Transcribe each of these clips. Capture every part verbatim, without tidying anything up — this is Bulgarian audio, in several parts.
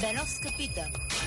Беновска пита.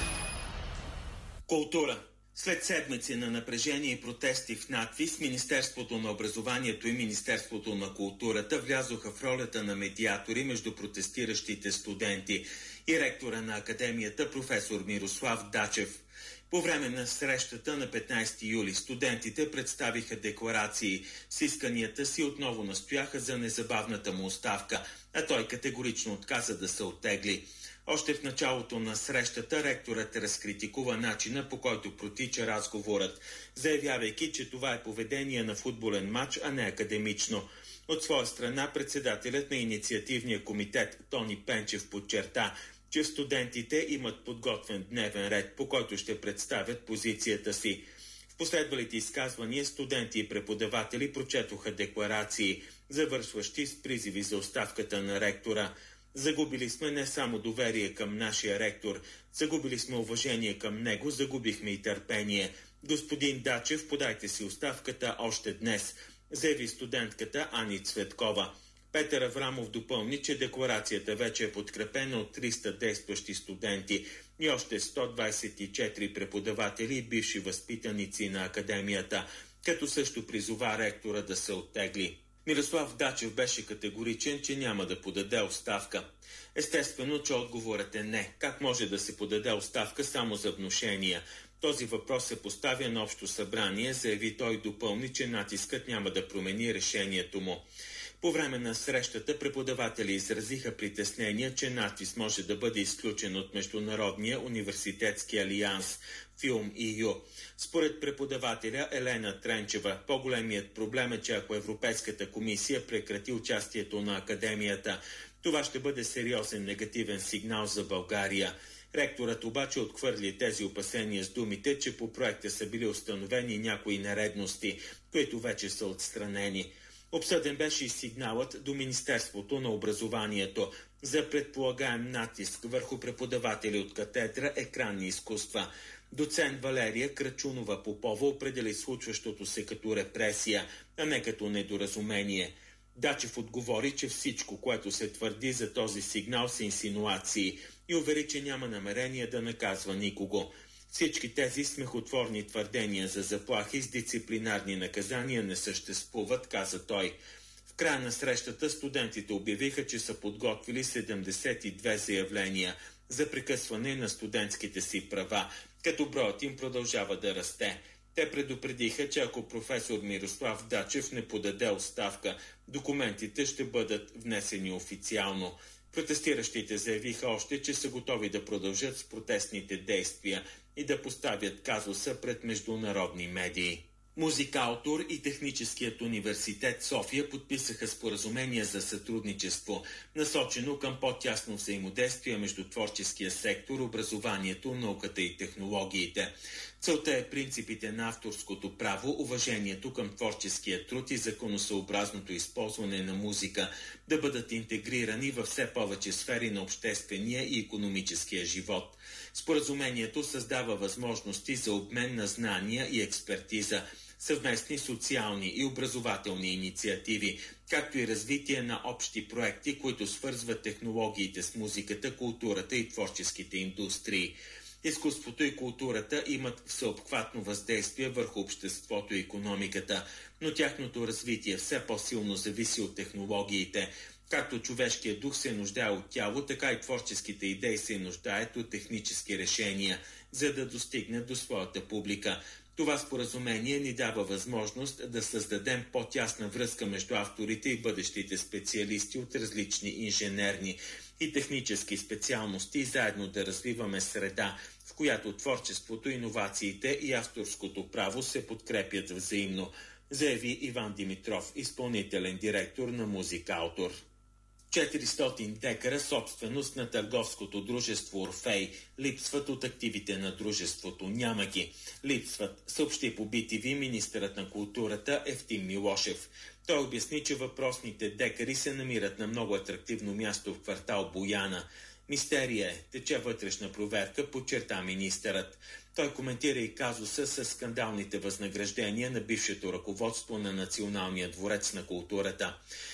Култура. След седмици на напрежение и протести в надвис, Министерството на образованието и Министерството на културата влязоха в ролята на медиатори между протестиращите студенти и ректора на академията професор Мирослав Дачев. По време на срещата на петнайсети юли студентите представиха декларации. С исканията си отново настояха за незабавната му оставка, а той категорично отказа да се оттегли. Още в началото на срещата ректорът разкритикува начина, по който протича разговорът, заявявайки, че това е поведение на футболен матч, а не академично. От своя страна председателят на инициативния комитет Тони Пенчев подчерта, че студентите имат подготвен дневен ред, по който ще представят позицията си. В последвалите изказвания студенти и преподаватели прочетоха декларации, завършващи с призиви за оставката на ректора. Загубили сме не само доверие към нашия ректор, загубили сме уважение към него, загубихме и търпение. Господин Дачев, подайте си оставката още днес, заяви студентката Ани Цветкова. Петър Аврамов допълни, че декларацията вече е подкрепена от триста действащи студенти и още сто двайсет и четири преподаватели и бивши възпитаници на академията, като също призова ректора да се оттегли. Мирослав Дачев беше категоричен, че няма да подаде оставка. Естествено, че отговорът е не. Как може да се подаде оставка само за внушения? Този въпрос се поставя на общо събрание, заяви той, допълни, че натискът няма да промени решението му. По време на срещата преподаватели изразиха притеснения, че надпис може да бъде изключен от Международния университетски алианс Филм и ю. Според преподавателя Елена Тренчева, по-големият проблем е, че ако Европейската комисия прекрати участието на академията, това ще бъде сериозен негативен сигнал за България. Ректорът обаче отхвърли тези опасения с думите, че по проекта са били установени някои нередности, които вече са отстранени. Обсъден беше и сигналът до Министерството на образованието за предполагаем натиск върху преподаватели от катедра екранни изкуства. Доцент Валерия Крачунова-Попова определи случващото се като репресия, а не като недоразумение. Дачев отговори, че всичко, което се твърди за този сигнал, са инсинуации и увери, че няма намерение да наказва никого. Всички тези смехотворни твърдения за заплахи с дисциплинарни наказания не съществуват, каза той. В края на срещата студентите обявиха, че са подготвили седемдесет и две заявления за прекъсване на студентските си права, като броят им продължава да расте. Те предупредиха, че ако професор Мирослав Дачев не подаде оставка, документите ще бъдат внесени официално. Протестиращите заявиха още, че са готови да продължат с протестните действия и да поставят казуса пред международни медии. Музикаутор и Техническият университет София подписаха споразумение за сътрудничество, насочено към по-тясно взаимодействие между творческия сектор, образованието, науката и технологиите. Целта е принципите на авторското право, уважението към творческия труд и законосъобразното използване на музика да бъдат интегрирани във все повече сфери на обществения и икономическия живот. Споразумението създава възможности за обмен на знания и експертиза, съвместни социални и образователни инициативи, както и развитие на общи проекти, които свързват технологиите с музиката, културата и творческите индустрии. Изкуството и културата имат всеобхватно въздействие върху обществото и икономиката, но тяхното развитие все по-силно зависи от технологиите. Както човешкият дух се нуждае от тяло, така и творческите идеи се нуждаят от технически решения, за да достигнат до своята публика. Това споразумение ни дава възможност да създадем по-тясна връзка между авторите и бъдещите специалисти от различни инженерни и технически специалности и заедно да развиваме среда, в която творчеството, иновациите и авторското право се подкрепят взаимно, заяви Иван Димитров, изпълнителен директор на Музикаутор. четиристотин декара собственост на търговското дружество Орфей липсват от активите на дружеството. Няма ги. Липсват, съобщи по би ти ви министърът на културата Евтим Милошев. Той обясни, че въпросните декари се намират на много атрактивно място в квартал Бояна. Мистерия е, тече вътрешна проверка, подчерта министърът. Той коментира и казуса с скандалните възнаграждения на бившето ръководство на Националния дворец на културата.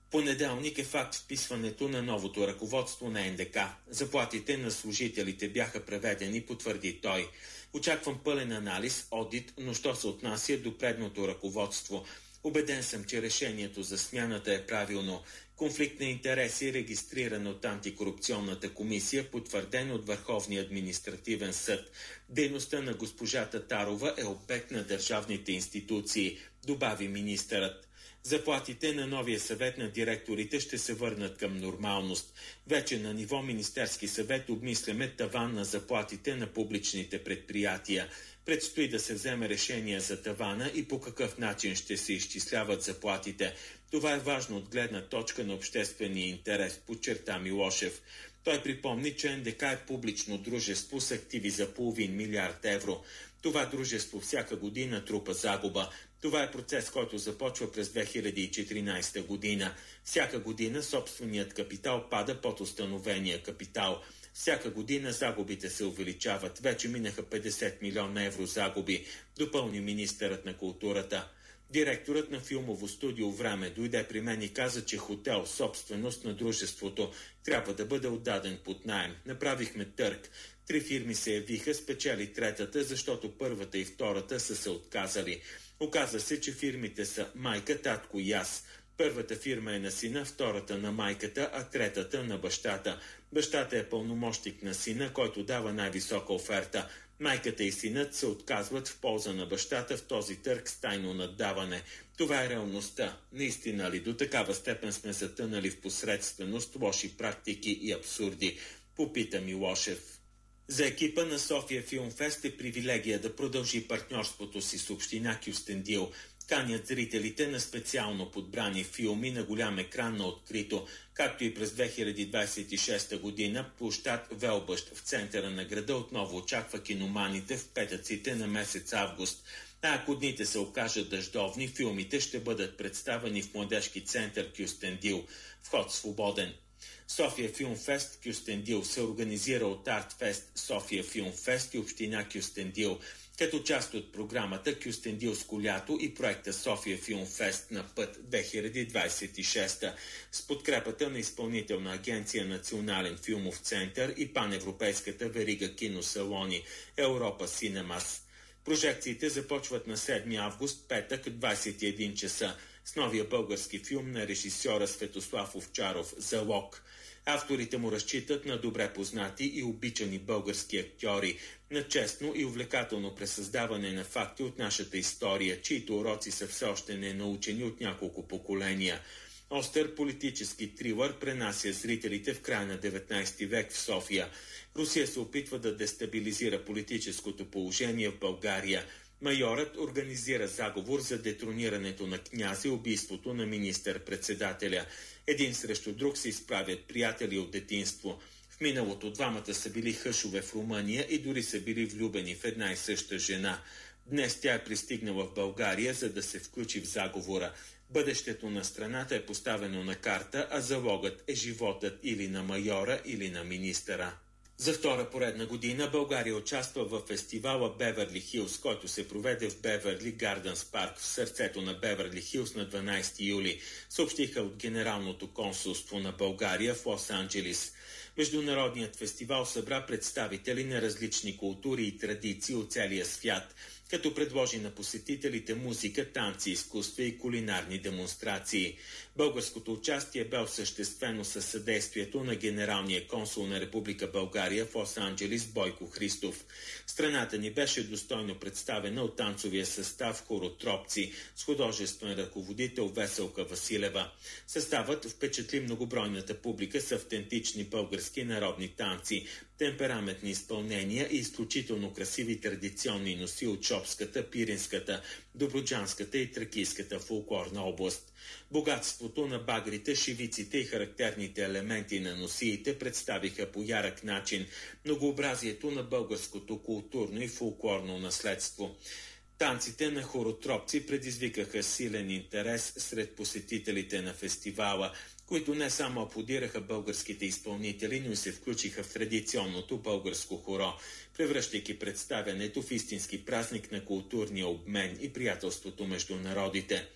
Понеделник е факт вписването на новото ръководство на Ен Де Ка. Заплатите на служителите бяха преведени, потвърди той. Очаквам пълен анализ, одит, но що се отнася до предното ръководство. Убеден съм, че решението за смяната е правилно. Конфликт на интереси, регистриран от антикорупционната комисия, потвърден от Върховния административен съд. Дейността на госпожа Татарова е обект на държавните институции, добави министърът. Заплатите на новия съвет на директорите ще се върнат към нормалност. Вече на ниво Министерски съвет обмисляме таван на заплатите на публичните предприятия. Предстои да се вземе решение за тавана и по какъв начин ще се изчисляват заплатите. Това е важно от гледна точка на обществения интерес, подчерта Милошев. Той припомни, че Ен Де Ка е публично дружество с активи за половин милиард евро. Това дружество всяка година трупа загуба. Това е процес, който започва през две хиляди и четиринадесета година. Всяка година собственият капитал пада под установения капитал. Всяка година загубите се увеличават. Вече минаха петдесет милиона евро загуби, допълни министърът на културата. Директорът на филмово студио Време дойде при мен и каза, че хотел, собственост на дружеството, трябва да бъде отдаден под наем. Направихме търг. Три фирми се явиха, спечели третата, защото първата и втората са се отказали. Оказа се, че фирмите са майка, татко и аз. Първата фирма е на сина, втората на майката, а третата на бащата. Бащата е пълномощник на сина, който дава най-висока оферта. Майката и синът се отказват в полза на бащата в този търг с тайно наддаване. Това е реалността. Наистина ли до такава степен сме затънали в посредственост, лоши практики и абсурди? Попита Милошев. За екипа на София Филмфест е привилегия да продължи партньорството си с община Кюстендил. Канят зрителите на специално подбрани филми на голям екран на открито, както и през две хиляди двадесет и шеста година площад Велбъщ в центъра на града отново очаква киноманите в петъците на месец август. А ако дните се окажат дъждовни, филмите ще бъдат представени в младежки център Кюстендил. Вход свободен. София Филмфест Кюстендил се организира от Артфест София Филмфест и община Кюстендил, като част от програмата Кюстендилско лято и проекта София Филмфест на път две хиляди двадесет и шеста с подкрепата на Изпълнителна агенция Национален филмов център и паневропейската верига киносалони Европа Синемас. Прожекциите започват на седми август, петък, двадесет и един часа, с новия български филм на режисьора Светослав Овчаров «Залог». Авторите му разчитат на добре познати и обичани български актьори, на честно и увлекателно пресъздаване на факти от нашата история, чието уроци са все още не научени от няколко поколения. Остър политически трилър пренася зрителите в края на деветнадесети век в София. Русия се опитва да дестабилизира политическото положение в България. Майорът организира заговор за детронирането на князя и убийството на министър-председателя. Един срещу друг се изправят приятели от детинство. В миналото двамата са били хъшове в Румъния и дори са били влюбени в една и съща жена. Днес тя е пристигнала в България, за да се включи в заговора. Бъдещето на страната е поставено на карта, а залогът е животът или на майора, или на министъра. За втора поредна година България участва в фестивала Беверли Хилс, който се проведе в Беверли Гарденс парк в сърцето на Беверли Хилс на дванадесети юли, съобщиха от Генералното консулство на България в Лос-Анджелис. Международният фестивал събра представители на различни култури и традиции от целия свят, като предложи на посетителите музика, танци, изкуства и кулинарни демонстрации. Българското участие бе осъществено със съдействието на генералния консул на Република България в Лос-Анджелис Бойко Христов. Страната ни беше достойно представена от танцовия състав Хоротропци с художествен ръководител Веселка Василева. Съставът впечатли многобройната публика с автентични български народни танци, темпераментни изпълнения и изключително красиви традиционни носи от Шопската, Пиринската, Добруджанската и Тракийската фолклорна област. Богатството на багрите, шивиците и характерните елементи на носиите представиха по ярък начин многообразието на българското културно и фолклорно наследство. Танците на хоротропци предизвикаха силен интерес сред посетителите на фестивала, които не само аплодираха българските изпълнители, но и се включиха в традиционното българско хоро, превръщайки представянето в истински празник на културния обмен и приятелството между народите.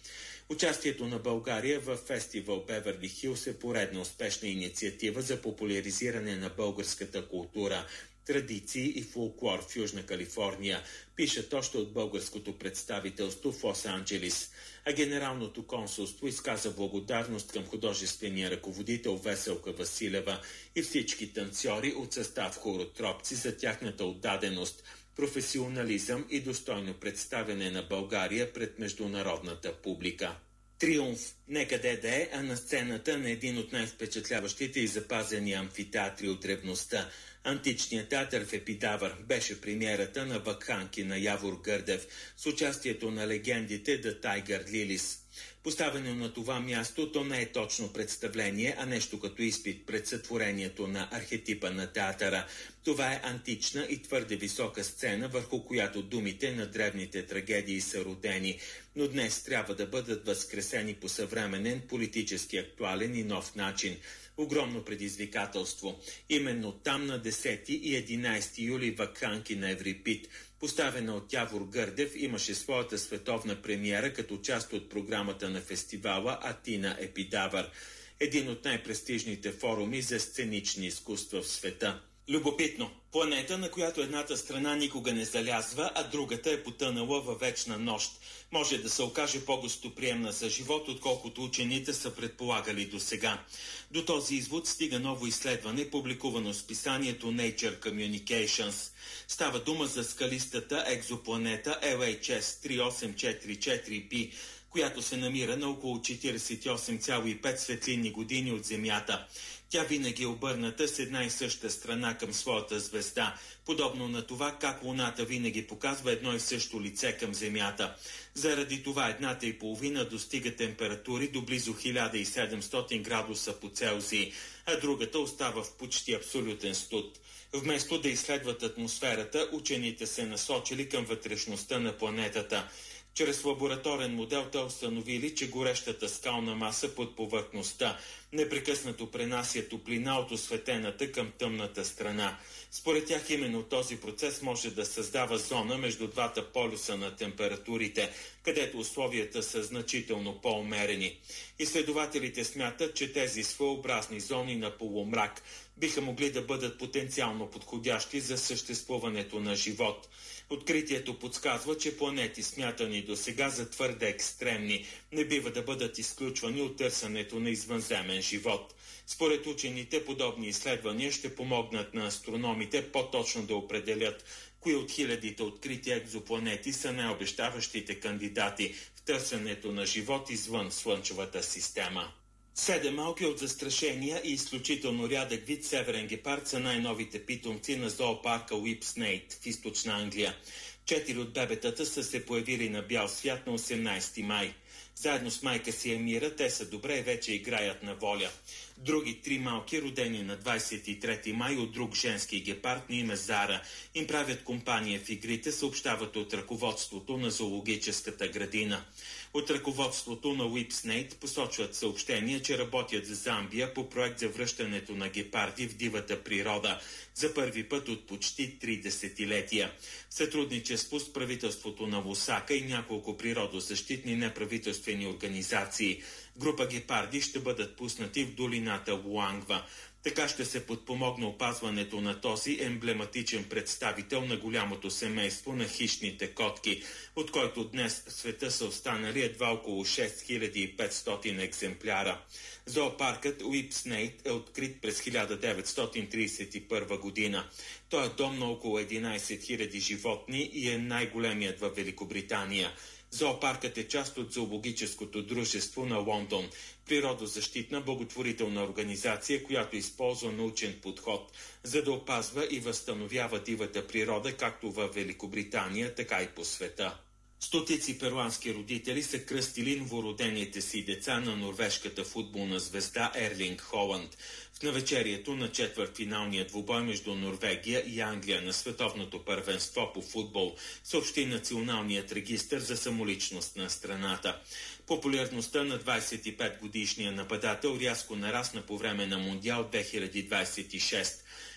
Участието на България в фестивал Беверли Хилс е поредна успешна инициатива за популяризиране на българската култура, традиции и фолклор в Южна Калифорния, пишат още от българското представителство в Лос-Анджелис. А Генералното консулство изказа благодарност към художествения ръководител Веселка Василева и всички танцори от състав Хоротропци за тяхната отдаденост, професионализъм и достойно представяне на България пред международната публика. Триумф, не къде да е, а на сцената на един от най-впечатляващите и запазени амфитеатри от древността. Античният театър в Епидавър беше премиерата на Вакханки на Явор Гърдев с участието на легендите The Tiger Lilies. Поставено на това място, то не е точно представление, а нещо като изпит пред сътворението на архетипа на театъра. Това е антична и твърде висока сцена, върху която думите на древните трагедии са родени, но днес трябва да бъдат възкресени по съвременен, политически актуален и нов начин. Огромно предизвикателство. Именно там на десети и единайсети юли Вакханки на Еврипид, поставена от Явор Гърдев, имаше своята световна премиера като част от програмата на фестивала Атина Епидавър, един от най-престижните форуми за сценични изкуства в света. Любопитно. Планета, на която едната страна никога не залязва, а другата е потънала във вечна нощ. Може да се окаже по-гостоприемна за живот, отколкото учените са предполагали до сега. До този извод стига ново изследване, публикувано с писанието Nature Communications. Става дума за скалистата екзопланета Ел Ейч Ес три осем четири четири би, която се намира на около четирийсет и осем цяло и пет светлинни години от Земята. Тя винаги е обърната с една и съща страна към своята звезда, подобно на това как Луната винаги показва едно и също лице към Земята. Заради това едната и половина достига температури до близо хиляда и седемстотин градуса по Целзий, а другата остава в почти абсолютен студ. Вместо да изследват атмосферата, учените се насочили към вътрешността на планетата. Чрез лабораторен модел те установили, че горещата скална маса под повърхността непрекъснато пренася топлина от осветената към тъмната страна. Според тях именно този процес може да създава зона между двата полюса на температурите, където условията са значително по-умерени. Изследователите смятат, че тези своеобразни зони на полумрак биха могли да бъдат потенциално подходящи за съществуването на живот. Откритието подсказва, че планети, смятани до сега за твърде екстремни, не бива да бъдат изключвани от търсенето на извънземен живот. Според учените, подобни изследвания ще помогнат на астрономите по-точно да определят кои от хилядите открити екзопланети са най-обещаващите кандидати в търсенето на живот извън Слънчевата система. Седем малки от застрашения и изключително рядък вид северен гепард са най-новите питомци на зоопарка Уипснейт в източна Англия. Четири от бебетата са се появили на бял свят на осемнайсети май. Заедно с майка си Емира те са добре и вече играят на воля. Други три малки, родени на двайсет и трети май от друг женски гепард на име Зара, им правят компания в игрите, съобщават от ръководството на зоологическата градина. От ръководството на Уипснейт посочват съобщения, че работят за Замбия по проект за връщането на гепарди в дивата природа за първи път от почти три десетилетия. В сътрудничество с правителството на Лусака и няколко природозащитни неправителствени организации, група гепарди ще бъдат пуснати в долината Луангва. Така ще се подпомогне опазването на този емблематичен представител на голямото семейство на хищните котки, от който днес в света са останали едва около шест хиляди и петстотин екземпляра. Зоопаркът Уипснейт е открит през хиляда деветстотин трийсет и първа година. Той е дом на около единайсет хиляди животни и е най-големият във Великобритания. Зоопаркът е част от зоологическото дружество на Лондон, природозащитна благотворителна организация, която използва научен подход, за да опазва и възстановява дивата природа както в Великобритания, така и по света. Стотици перуански родители са кръстили новородените си деца на норвежката футболна звезда Ерлинг Холанд в навечерието на четвъртфиналния двубой между Норвегия и Англия на световното първенство по футбол, съобщи Националният регистър за самоличност на страната. Популярността на двайсет и пет годишния нападател рязко нарасна по време на Мондиал две хиляди двайсет и шеста.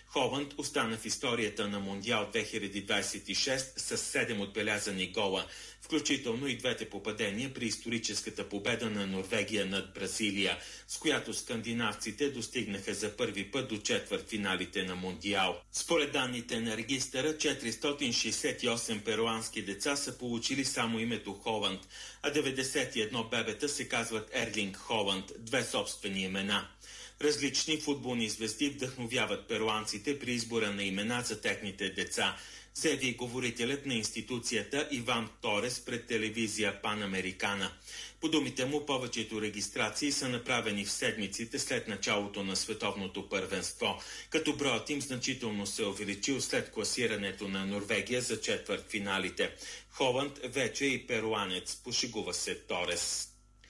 Холанд остана в историята на Мондиал две хиляди двадесет и шеста с седем отбелязани гола, включително и двете попадения при историческата победа на Норвегия над Бразилия, с която скандинавците достигнаха за първи път до четвъртфиналите на Мондиал. Според данните на регистъра, четиристотин шестдесет и осем перуански деца са получили само името Холанд, а деветдесет и едно бебета се казват Ерлинг Холанд, две собствени имена. Различни футболни звезди вдъхновяват перуанците при избора на имена за техните деца, заяви говорителят на институцията Иван Торес пред телевизия Панамерикана. По думите му, повечето регистрации са направени в седмиците след началото на световното първенство, като броят им значително се увеличил след класирането на Норвегия за четвъртфиналите. Холанд вече е и перуанец, пошегува се Торес.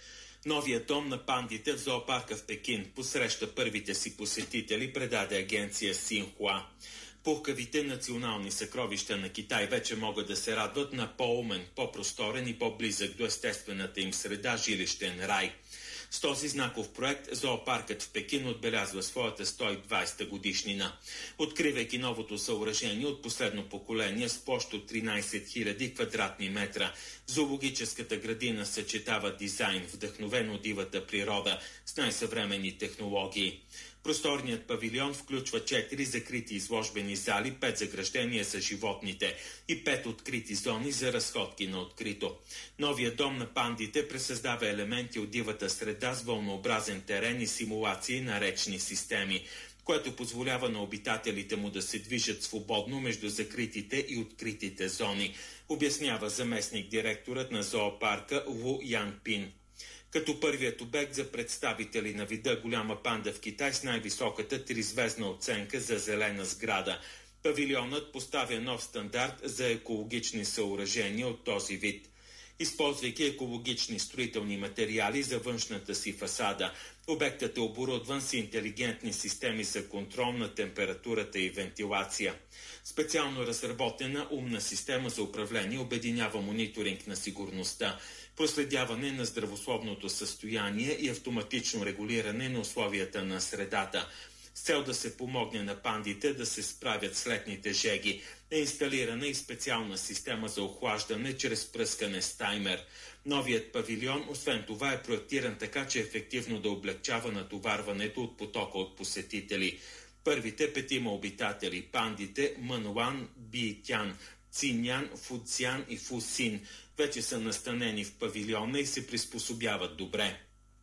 Новият дом на пандите в зоопарка в Пекин посреща първите си посетители, предаде агенция Синхуа. Пухкавите национални съкровища на Китай вече могат да се радват на по-умен, по-просторен и по-близък до естествената им среда жилищен рай. С този знаков проект зоопаркът в Пекин отбелязва своята сто и двадесета годишнина. Откривайки новото съоръжение от последно поколение с площ от тринадесет хиляди квадратни метра, зоологическата градина съчетава дизайн, вдъхновен от дивата природа, с най-съвременни технологии. Просторният павилион включва четири закрити изложбени зали, пет заграждения за животните и пет открити зони за разходки на открито. Новият дом на пандите пресъздава елементи от дивата среда с вълнообразен терен и симулации на речни системи, което позволява на обитателите му да се движат свободно между закритите и откритите зони, обяснява заместник-директорът на зоопарка Лу Янпин. Като първият обект за представители на вида голяма панда в Китай с най-високата тризвездна оценка за зелена сграда. Павилионът поставя нов стандарт за екологични съоръжения от този вид. Използвайки екологични строителни материали за външната си фасада, обектът е оборудван с интелигентни системи за контрол на температурата и вентилация. Специално разработена умна система за управление обединява мониторинг на сигурността, проследяване на здравословното състояние и автоматично регулиране на условията на средата. С цел да се помогне на пандите да се справят с летните жеги, е инсталирана и специална система за охлаждане чрез пръскане с таймер. Новият павилион, освен това, е проектиран така, че ефективно да облегчава натоварването от потока от посетители. Първите петима обитатели, пандите Мънуан, Биитян, Цинян, Фуцян и Фусин, вече са настанени в павилиона и се приспособяват добре.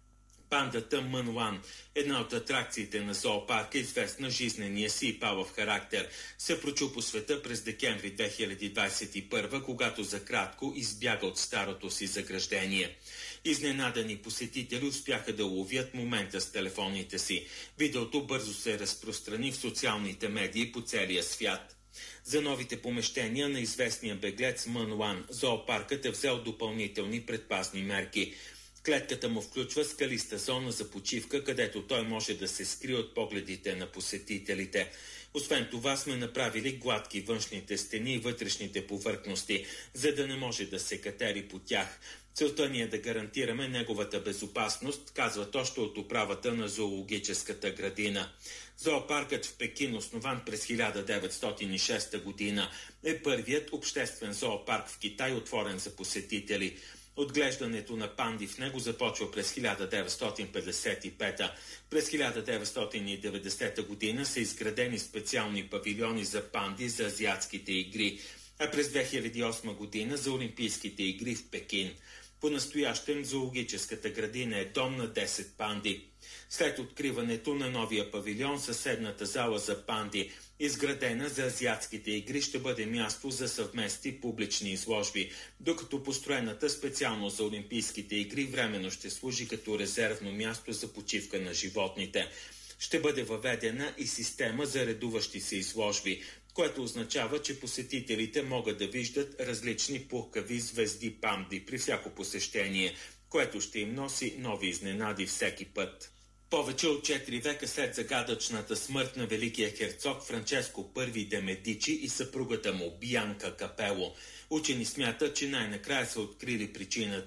Пандата Мънуан, една от атракциите на зоопарка, известна жизнения си и палав характер, се прочу по света през декември две хиляди двадесет и първа, когато за кратко избяга от старото си заграждение. Изненадани посетители успяха да уловят момента с телефоните си. Видеото бързо се разпространи в социалните медии по целия свят. За новите помещения на известния беглец Мънуан зоопаркът е взел допълнителни предпазни мерки. Клетката му включва скалиста зона за почивка, където той може да се скрие от погледите на посетителите. Освен това сме направили гладки външните стени и вътрешните повърхности, за да не може да се катери по тях. Целта ни е да гарантираме неговата безопасност, казват още от управата на зоологическата градина. Зоопаркът в Пекин, основан през хиляда деветстотин и шеста година, е първият обществен зоопарк в Китай, отворен за посетители. Отглеждането на панди в него започва през хиляда деветстотин петдесет и пета. През хиляда деветстотин и деветдесета година са изградени специални павилиони за панди за азиатските игри, а през две хиляди и осма година за Олимпийските игри в Пекин. По-настоящем зоологическата градина е дом на десет панди. След откриването на новия павилион, съседната зала за панди, изградена за азиатските игри, ще бъде място за съвместни публични изложби, докато построената специално за Олимпийските игри временно ще служи като резервно място за почивка на животните. Ще бъде въведена и система за редуващи се изложби, което означава, че посетителите могат да виждат различни пухкави звезди панди при всяко посещение, което ще им носи нови изненади всеки път. Повече от четири века след загадъчната смърт на великия херцог Франческо Първи де Медичи и съпругата му Бианка Капело, учени смятат, че най-накрая са открили причината.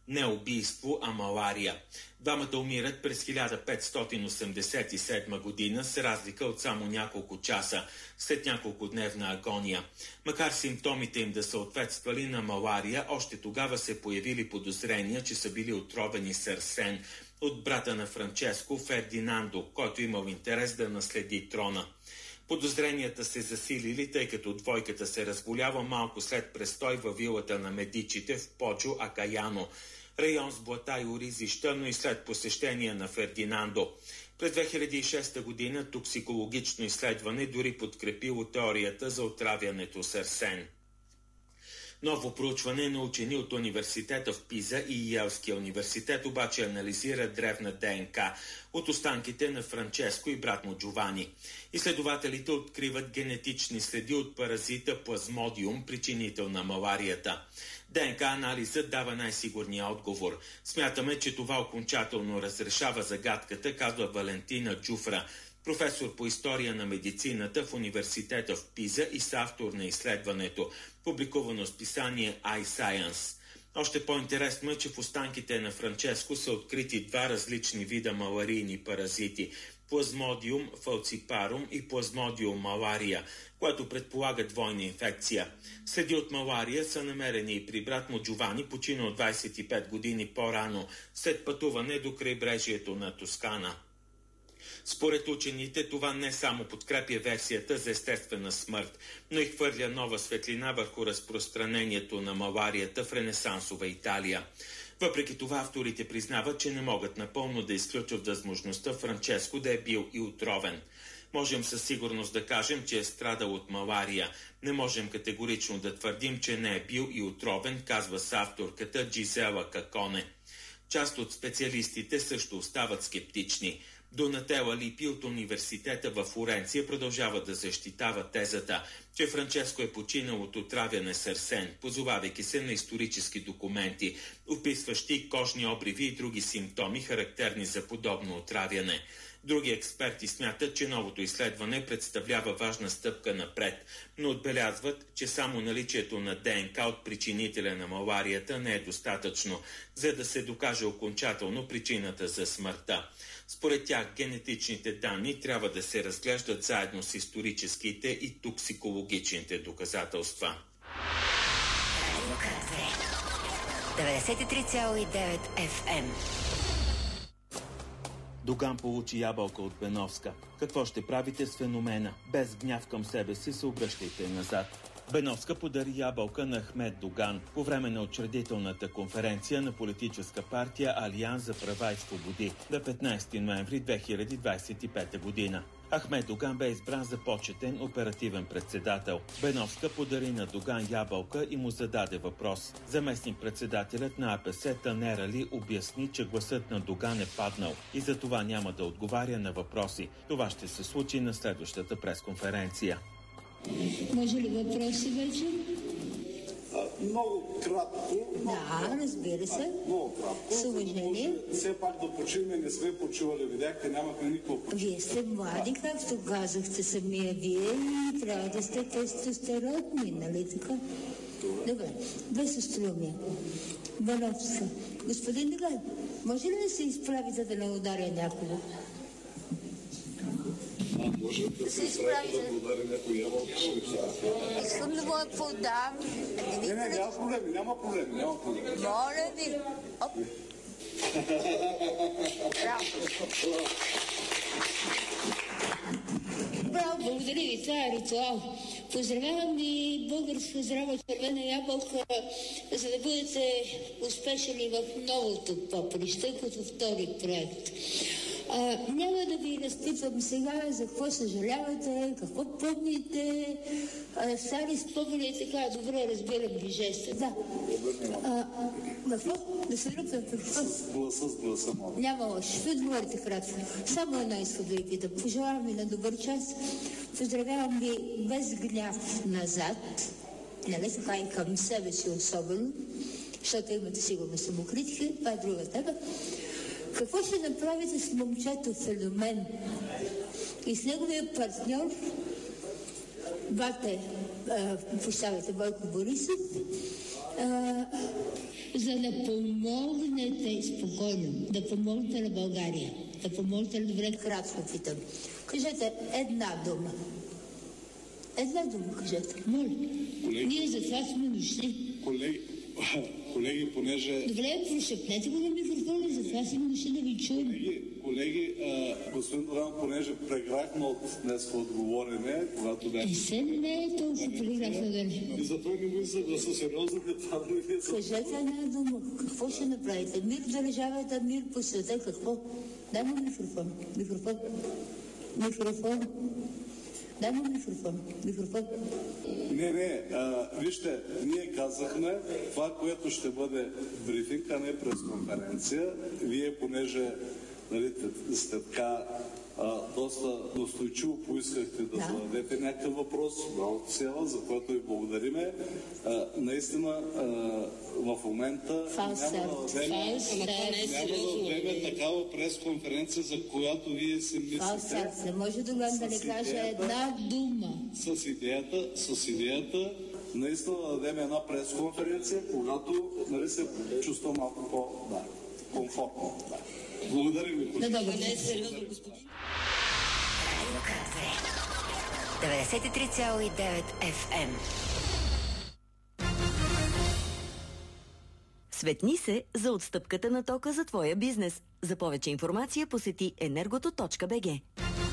Не убийство, а малария. Двамата умират през хиляда петстотин осемдесет и седма година с разлика от само няколко часа след няколкодневна агония. Макар симптомите им да съответствали на малария, още тогава се появили подозрения, че са били отровени с арсен от брата на Франческо, Фердинандо, който имал интерес да наследи трона. Подозренията се засилили, тъй като двойката се разболява малко след престой във вилата на Медичите в Поджо Акаяно, район с блата и оризища, но и след посещение на Фердинандо. През две хиляди и шеста година токсикологично изследване дори подкрепило теорията за отравянето с арсен. Ново проучване на учени от университета в Пиза и Йелския университет обаче анализира древна ДНК от останките на Франческо и брат му Джовани. Изследователите откриват генетични следи от паразита Плазмодиум, причинител на маларията. ДНК анализът дава най-сигурния отговор. Смятаме, че това окончателно разрешава загадката, казва Валентина Джуфра, професор по история на медицината в университета в Пиза и съавтор на изследването, публикувано с писание iScience. Още по-интересно е, че в останките на Франческо са открити два различни вида маларийни паразити – Плазмодиум фалципарум и Плазмодиум малария, което предполага двойна инфекция. Следи от малария са намерени и при брат му Джовани, починал двадесет и пет години по-рано, след пътуване до крайбрежието на Тоскана. Според учените, това не само подкрепя версията за естествена смърт, но и хвърля нова светлина върху разпространението на маларията в ренесансова Италия. Въпреки това, авторите признават, че не могат напълно да изключат възможността Франческо да е бил и отровен. Можем със сигурност да кажем, че е страдал от малария. Не можем категорично да твърдим, че не е бил и отровен, казва съавторката Джизела Каконе. Част от специалистите също остават скептични. Донателла Липи от университета във Флоренция продължава да защитава тезата, че Франческо е починал от отравяне с арсен, позовавайки се на исторически документи, описващи кожни обриви и други симптоми, характерни за подобно отравяне. Други експерти смятат, че новото изследване представлява важна стъпка напред, но отбелязват, че само наличието на ДНК от причинителя на маларията не е достатъчно, за да се докаже окончателно причината за смъртта. Според тях генетичните данни трябва да се разглеждат заедно с историческите и токсикологичните доказателства. деветдесет и три цяло и девет Еф Ем. Доган получи ябълка от Беновска. Какво ще правите с феномена? Без гняв към себе си се обръщайте назад. Беновска подари ябълка на Ахмед Доган по време на учредителната конференция на политическа партия Алианс за права и свободи на петнадесети ноември две хиляди двадесет и пета година. Ахмед Доган бе избран за почетен оперативен председател. Беновска подари на Доган ябълка и му зададе въпрос. Заместник-председателят на А Пе Се Танер Али обясни, че гласът на Доган е паднал и за това няма да отговаря на въпроси. Това ще се случи на следващата пресконференция. Може ли въпроси вече? А, много кратко. Много да, кратко. разбира се. А, много кратко. С уважение. Все пак да почиваме, не сме почивали, видяхте, нямахме никакво почиване. Вие сте млади, както казахте самия вие, и трябва да сте тестостеронни, нали така? Добре. Добре, без остроумие. Беновска. Господин Доган, може ли да се изправите да не ударя някого? Може да се изправи да удари някой ябълка. Искам да го подам. Не, не, няма проблеми, няма проблеми, няма проблеми. Моля ви. Оп. Браво. Браво, благодаря ви, това е ритуал. Поздравявам ви, българска здрава червена ябълка, за да бъдете успешни в новото поприще, като втори проект. А, няма да ви разпитвам сега за какво съжалявате, какво помните, а, стари спомени и така, добре разбирам ви жеста. Да. А, какво? Да се ръпвам какво? С гласа, с гласа, моля. Няма лошо. Ви отговорите кратко. Само едно искам да ви питам. Пожелавам ви на добър час. Поздравявам ви без гняв назад. Нали така и към себе си особено, защото имате сигурно самокритика. Това е друга тема. Какво ще направите с момчето Феномен и с неговия партньор, бате, прощавайте, Бойко Борисов, а, за да помогнете спокойно, да помогнете на България, да помогнете на добре кратко питам. Кажете една дума. Една дума кажете. Моля. Колеги. Ние за това сме дошли. Колеги, колеги, понеже... Добре, прошепнете го на микрофона, за това сме дошли да ви чуем. Колеги, колеги а, господин Доран, понеже преграхме от днес отговорене, когато бях... И се не е толкова преграхме да не. И затова не му гласа сериозно, това да не е за... Кажете една дума. Какво ще направите? Мир в държавата, мир по света. Какво? Дай му микрофон. Микрофон. Микрофон. Дай му микрофон. Микрофон. Не, не, а, вижте, ние казахме това, което ще бъде брифинг, а не пресконференция. Вие, понеже нали, сте така а, доста достойчиво поискахте да, да зададете някакъв въпрос, браво села, за което ви благодариме. А, наистина, а, в момента няма да дадем, няма да дадем такава пресконференция, за която вие си мислите. Фалсарт, не може да да не каже една дума. С идеята, с идеята наистина да дадем една пресконференция, когато нали, се чувства малко по да, комфортно. Да. Благодаря ви. Да, да, не е сериозно, господин. деветдесет и три цяло и девет еф ем. Светни се за отстъпката на тока за твоя бизнес. За повече информация посети енергото точка би джи.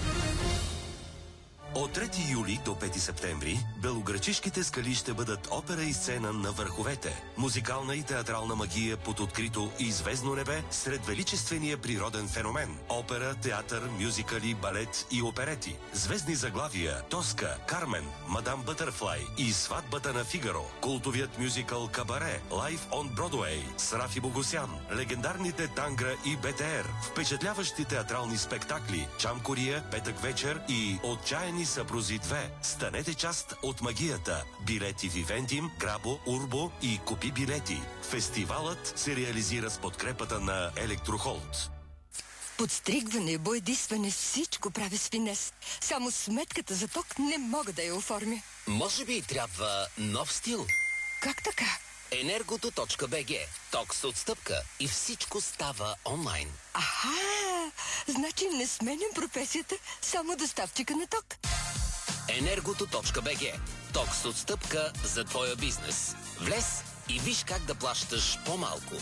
От трети юли до пети септември белоградчишките скали ще бъдат опера и сцена на върховете. Музикална и театрална магия под открито и звездно небе сред величествения природен феномен. Опера, театър, мюзикали, балет и оперети. Звездни заглавия Тоска, Кармен, Мадам Бътърфлай и Сватбата на Фигаро. Култовият мюзикъл Кабаре, Live on Broadway с Рафи Богосян. Легендарните Тангра и БТР. Впечатляващи театрални спектакли Чамкория, Петък вечер и Отчаяни съпрузи две. Станете част от магията. Билети Вивендим, Грабо, Урбо и Купи билети. Фестивалът се реализира с подкрепата на Електрохолд. Подстригване, боядисване, всичко правя с финес. Само сметката за ток не мога да я оформя. Може би и трябва нов стил? Как така? енергото точка би джи. Ток с отстъпка и всичко става онлайн. Аха! Значи не сменям професията, само доставчика на ток. енергото точка би джи. Ток с отстъпка за твоя бизнес. Влез и виж как да плащаш по-малко.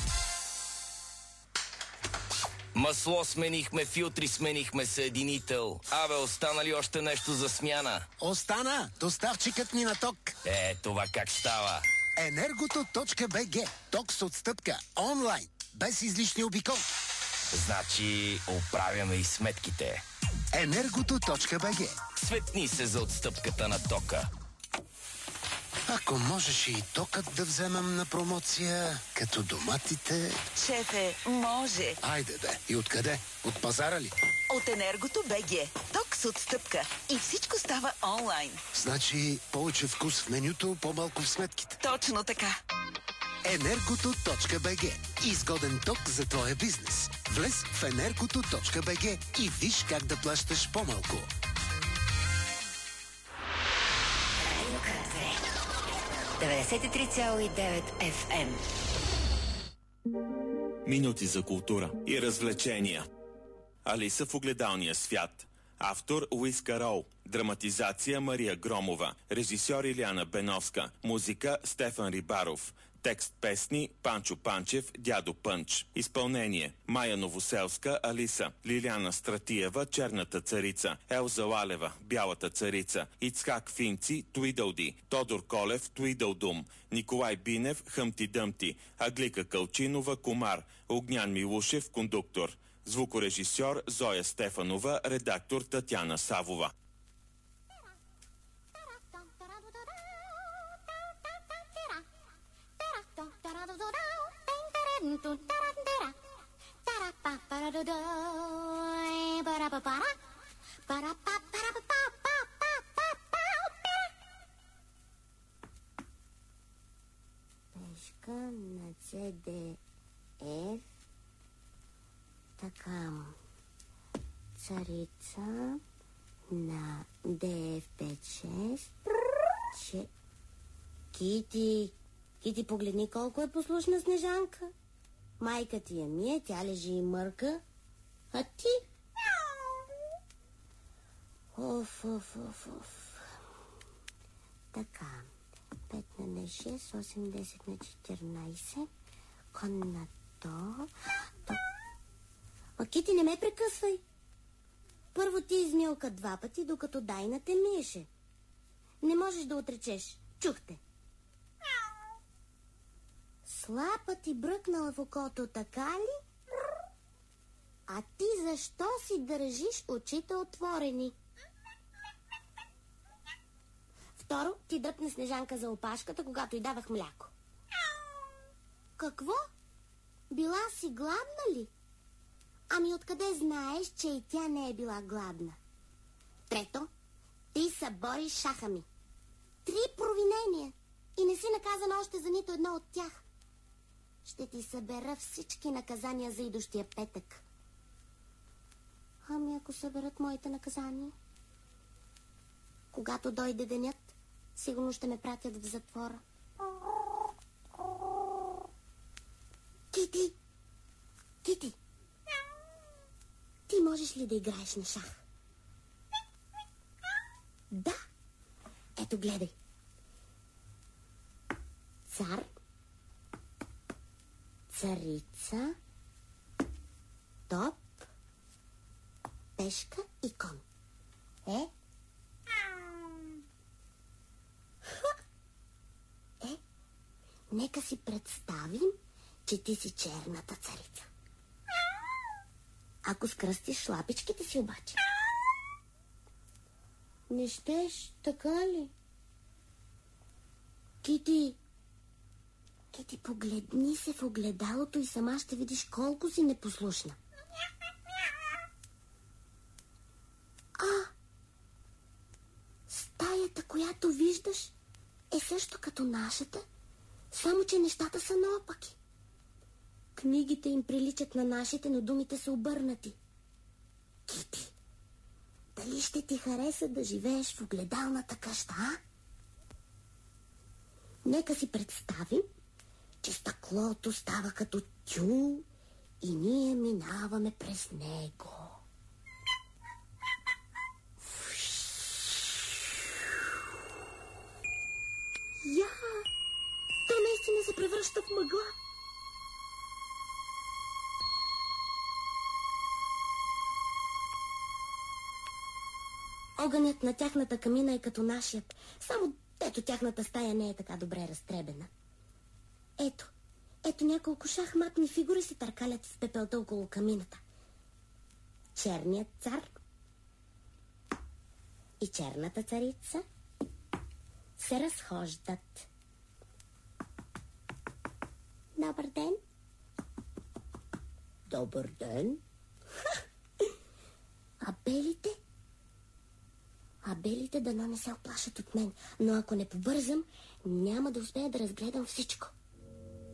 Масло сменихме, филтри сменихме, съединител. Абе, остана ли още нещо за смяна? Остана! Доставчикът ни на ток. Е, това как става? енергото точка би джи. Ток с отстъпка. Онлайн. Без излишни обиколки. Значи, оправяме и сметките. енергото точка би джи. Светни се за отстъпката на тока. Ако можеш и токът да вземам на промоция, като доматите... Шефе, може. Айде бе. И откъде? От пазара ли? От енергото точка би джи. Ток с отстъпка. И всичко става онлайн. Значи повече вкус в менюто, по-малко в сметките. Точно така. енергото точка би джи. Изгоден ток за твоя бизнес. Влез в енергото точка би джи и виж как да плащаш по-малко. деветдесет и три цяло и девет еф ем. Минути за култура и развлечения. Алиса в огледалния свят. Автор Луис Карол. Драматизация Мария Громова. Режисьор Илияна Беновска. Музика Стефан Рибаров. Текст песни Панчо Панчев, Дядо Пънч. Изпълнение Майя Новоселска, Алиса, Лиляна Стратиева, Черната царица, Елза Лалева, Бялата царица, Ицхак Финци, Туидълди, Тодор Колев, Туидълдум, Николай Бинев, Хъмти Дъмти, Аглика Кълчинова, Комар, Огнян Милушев, кондуктор. Звукорежисьор Зоя Стефанова, редактор Татяна Савова. Пешка на С Д Ф. Така. Царица на Д Ф пет шест. Че... Кити. Кити, погледни колко е послушна Снежанка. Майка ти я мие, тя лежи и мърка. А ти? Оф, оф, оф, оф. Така. пет на шест, осем, десет на четиринайсет. Кон на то. то... А, Кити, не ме прекъсвай. Първо ти измилка два пъти, докато Дайна те миеше. Не можеш да отречеш. Чухте. Слапа ти бръкнала в окото, така ли? А ти защо си държиш очите отворени? Второ, ти дръпна Снежанка за опашката, когато й давах мляко. Какво? Била си гладна ли? Ами откъде знаеш, че и тя не е била гладна? Трето, ти събори шаха ми. Три провинения и не си наказан още за нито едно от тях. Ще ти събера всички наказания за идущия петък. Ами ако съберат моите наказания? Когато дойде денят, сигурно ще ме пратят в затвора. Кити! Кити! Ти можеш ли да играеш на шах? Да! Ето, гледай. Цар, царица, топ, пешка и кон. Е? Е? Нека си представим, че ти си черната царица. Ако скръстиш шлапичките си обаче. Не щеш, така ли? Кити, Кити, погледни се в огледалото и сама ще видиш колко си непослушна. А, стаята, която виждаш, е също като нашата, само че нещата са наопаки. Книгите им приличат на нашите, но думите са обърнати. Кити, дали ще ти хареса да живееш в огледалната къща, а? Нека си представим, че стъклото става като тюл и ние минаваме през него. Я! То наистина се превръща в мъгла. Огънят на тяхната камина е като нашият, само ето тяхната стая не е така добре разтребена. Ето, ето няколко шахматни фигури се търкалят с пепелта около камината. Черният цар и черната царица се разхождат. Добър ден. Добър ден. А белите? А белите дано не се оплашат от мен, но ако не побързам, няма да успея да разгледам всичко.